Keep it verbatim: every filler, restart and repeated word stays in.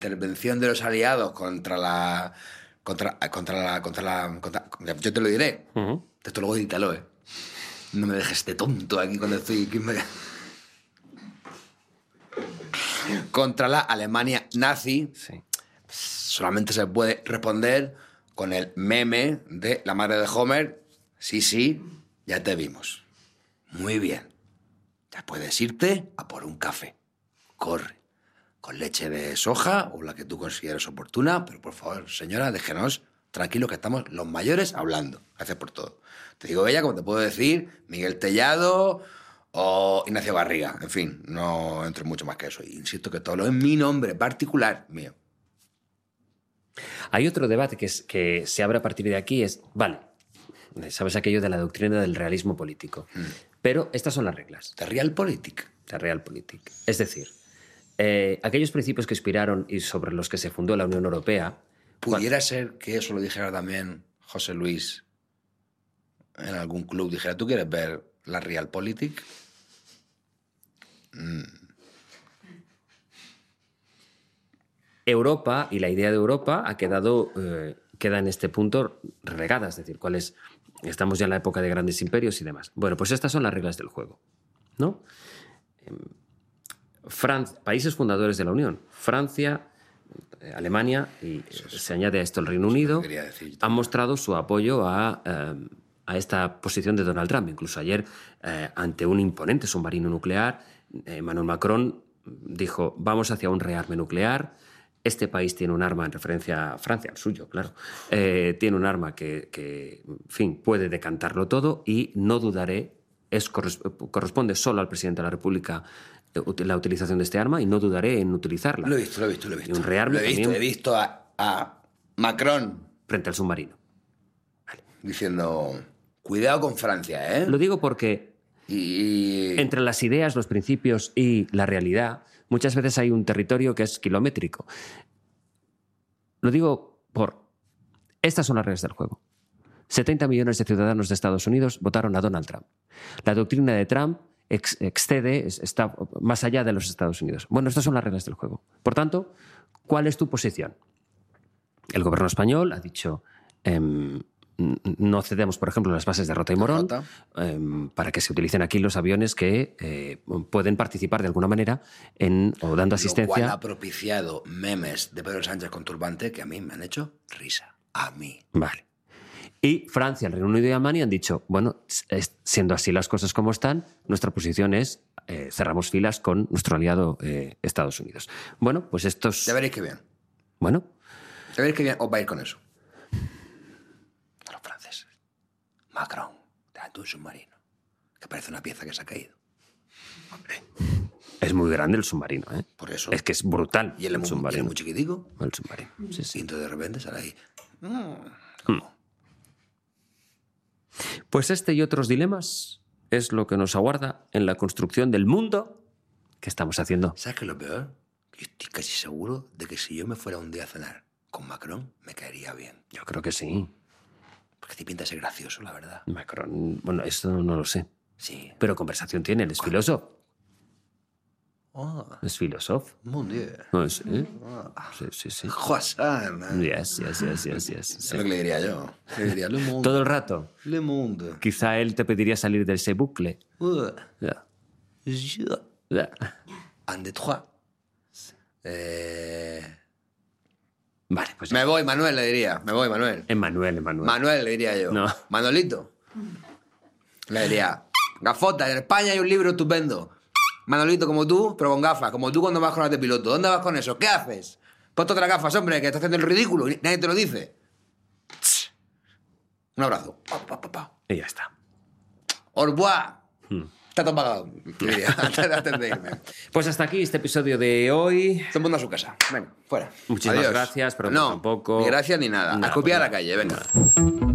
intervención de los aliados contra la... Contra, contra la... Contra la contra, yo te lo diré. Uh-huh. Esto luego edítalo, ¿eh? No me dejes de tonto aquí cuando estoy... Me... Contra la Alemania nazi. Sí. Solamente se puede responder con el meme de la madre de Homer. Sí, sí, ya te vimos. Muy bien. Ya puedes irte a por un café. Corre. Con leche de soja o la que tú consideres oportuna. Pero por favor, señora, déjenos tranquilos que estamos los mayores hablando. Gracias por todo. Te digo ella, como te puedo decir, Miguel Tellado o Ignacio Barriga. En fin, no entro mucho más que eso. Insisto que todo lo es mi nombre particular mío. Hay otro debate que, es, que se abre a partir de aquí, es, vale, sabes aquello de la doctrina del realismo político, mm. pero estas son las reglas. ¿De Realpolitik? De Realpolitik. Es decir, eh, aquellos principios que inspiraron y sobre los que se fundó la Unión Europea... ¿Pudiera cuando... ser que eso lo dijera también José Luis en algún club? Dijera, ¿tú quieres ver la Realpolitik? Mm. Europa y la idea de Europa ha quedado, eh, queda en este punto relegada, es decir, ¿cuál es? Estamos ya en la época de grandes imperios y demás. Bueno, pues estas son las reglas del juego, ¿no? Eh, Francia, países fundadores de la Unión, Francia, eh, Alemania y eso, eso, se añade a esto el Reino Unido, han mostrado su apoyo a, eh, a esta posición de Donald Trump. Incluso ayer, eh, ante un imponente submarino nuclear, eh, Emmanuel Macron dijo, vamos hacia un rearme nuclear. Este país tiene un arma, en referencia a Francia, al suyo, claro, eh, tiene un arma que, que, en fin, puede decantarlo todo y no dudaré, es, corresponde solo al presidente de la República la utilización de este arma y no dudaré en utilizarla. Lo he visto, lo he visto, lo he visto. Y un rearme lo he visto, también he visto a, a Macron frente al submarino. Vale. Diciendo, cuidado con Francia, ¿eh? Lo digo porque y... entre las ideas, los principios y la realidad... Muchas veces hay un territorio que es kilométrico. Lo digo por... Estas son las reglas del juego. setenta millones de ciudadanos de Estados Unidos votaron a Donald Trump. La doctrina de Trump ex excede, está más allá de los Estados Unidos. Bueno, estas son las reglas del juego. Por tanto, ¿cuál es tu posición? El gobierno español ha dicho... Eh, no cedemos, por ejemplo, las bases de Rota y Morón eh, para que se utilicen aquí los aviones que eh, pueden participar de alguna manera en, o dando asistencia. Lo cual ha propiciado memes de Pedro Sánchez con turbante que a mí me han hecho risa. A mí. Vale. Y Francia, el Reino Unido y Alemania han dicho, bueno, siendo así las cosas como están, nuestra posición es eh, cerramos filas con nuestro aliado eh, Estados Unidos. Bueno, pues estos... Ya veréis qué bien. Bueno. Ya veréis qué bien os va a ir con eso. Macron, delante de un submarino, que parece una pieza que se ha caído. Hombre, es muy grande el submarino, ¿eh? Por eso. Es que es brutal. Y el, el submarino. Muy chiquitico. El submarino. Sí, sí. Y entonces de repente sale ahí. Mm. Pues este y otros dilemas es lo que nos aguarda en la construcción del mundo que estamos haciendo. ¿Sabes qué es lo peor? Yo estoy casi seguro de que si yo me fuera un día a cenar con Macron, me caería bien. Yo creo que sí. Porque te pinta ser gracioso, la verdad. Macron, bueno, esto no lo sé. Sí. Pero conversación tiene, él es filósofo. Oh. Es filósofo. Muy bien. Oh, sí. Oh. sí, sí, sí. Croissant. Yes, yes, yes, yes, yes. Sí. Es lo que le diría yo. Le diría, Le Monde. Todo el rato. Le Monde. Quizá él te pediría salir del ese bucle. Uh. Yeah. Je. Yeah. Un, deux, trois. Eh... Vale, pues... Me voy, Manuel, le diría. Me voy, Manuel. Emanuel, Emanuel. Manuel, le diría yo. No. Manolito. Le diría, gafota, en España hay un libro estupendo. Manolito como tú, pero con gafas. Como tú cuando vas con las de piloto. ¿Dónde vas con eso? ¿Qué haces? Ponte otras gafas, hombre, que estás haciendo el ridículo. Nadie te lo dice. Un abrazo. Pa, pa, pa, pa. Y ya está. Au revoir. Hmm. Está todo pagado, diría, antes de irme. Pues hasta aquí este episodio de hoy. Todo el mundo a su casa. Venga, fuera. Muchísimas Adiós. gracias, pero no, tampoco... ni gracias ni nada. nada A escupir a la porque... calle, venga. Nada.